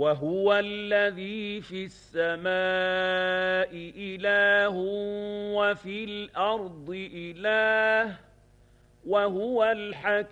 وهو الذي في السماء إله وفي الأرض إله وهو الحكيم